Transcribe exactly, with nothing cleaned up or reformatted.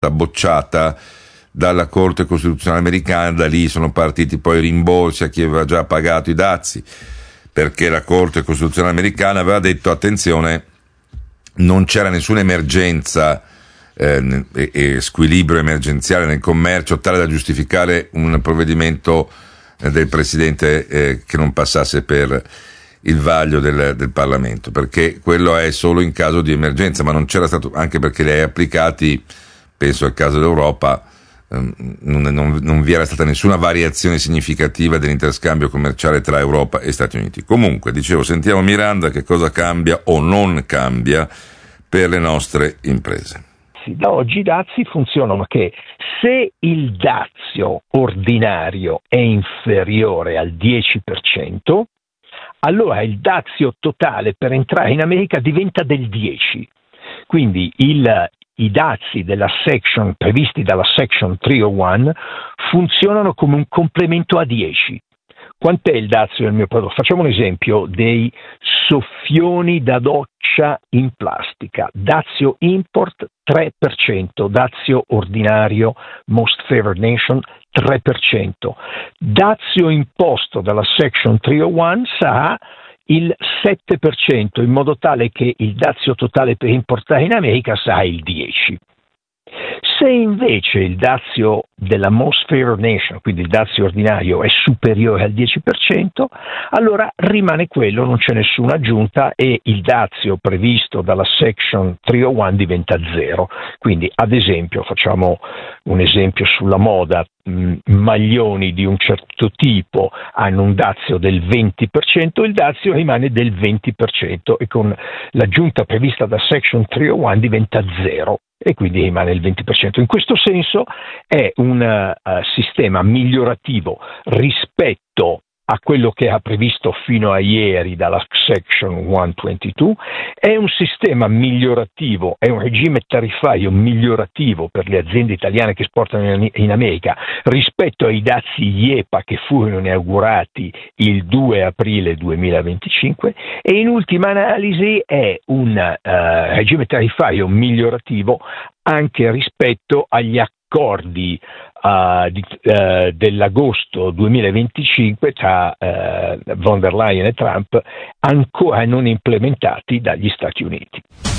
stata bocciata dalla Corte Costituzionale americana. Da lì sono partiti poi rimborsi a chi aveva già pagato i dazi, perché la Corte Costituzionale americana aveva detto: attenzione, non c'era nessuna emergenza eh, e, e squilibrio emergenziale nel commercio tale da giustificare un provvedimento eh, del Presidente eh, che non passasse per il vaglio del, del Parlamento, perché quello è solo in caso di emergenza, ma non c'era stato, anche perché li hai applicati, penso al caso dell'Europa, ehm, non, non, non vi era stata nessuna variazione significativa dell'interscambio commerciale tra Europa e Stati Uniti. Comunque, dicevo, sentiamo Miranda che cosa cambia o non cambia per le nostre imprese. Da oggi i dazi funzionano che se il dazio ordinario è inferiore al dieci per cento, allora il dazio totale per entrare in America diventa del dieci. Quindi il, i dazi della section, previsti dalla Section trecentouno funzionano come un complemento a dieci. Quant'è il dazio del mio prodotto? Facciamo un esempio dei soffioni da doccia in plastica. Dazio import tre per cento, dazio ordinario Most Favored Nation tre per cento. Dazio imposto dalla Section trecentouno sarà il sette per cento, in modo tale che il dazio totale per importare in America sarà il dieci per cento. Se invece il dazio della Most Favored Nation, quindi il dazio ordinario, è superiore al dieci per cento, allora rimane quello, non c'è nessuna aggiunta e il dazio previsto dalla Section trecentouno diventa zero. Quindi, ad esempio, facciamo un esempio sulla moda, mh, maglioni di un certo tipo hanno un dazio del venti per cento, il dazio rimane del venti per cento e con l'aggiunta prevista da Section trecentouno diventa zero. E quindi rimane il venti per cento. In questo senso è un uh, sistema migliorativo rispetto a quello che ha previsto fino a ieri dalla Section centoventidue, è un sistema migliorativo, è un regime tariffario migliorativo per le aziende italiane che esportano in, in America rispetto ai dazi I E P A che furono inaugurati il due aprile duemilaventicinque, e in ultima analisi è un uh, regime tariffario migliorativo anche rispetto agli accordi uh, di, uh, dell'agosto duemilaventicinque tra uh, von der Leyen e Trump, ancora non implementati dagli Stati Uniti.